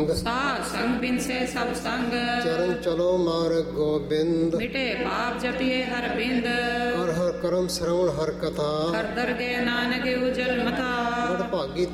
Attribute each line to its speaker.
Speaker 1: ਸੰਗ,
Speaker 2: ਸਾਧ ਸੰਗ ਬਿਨਸੇ ਸਭ ਸੰਗ।
Speaker 1: ਚਰਨ ਚਲੋ ਮਾਰਗ ਗੋਬਿੰਦ,
Speaker 2: ਮਿਟੇ ਪਾਪ ਜਪਿਏ ਹਰ ਬਿੰਦ।
Speaker 1: ਕਰ ਹਰ ਕਰਮ ਸ਼ਰਵਣ ਹਰ ਕਥਾ,
Speaker 2: ਹਰ ਦਰਗੇ ਨਾਨਕ ਉਜਲ ਮਥਾ।
Speaker 1: ਵਡ ਭਾਗੀ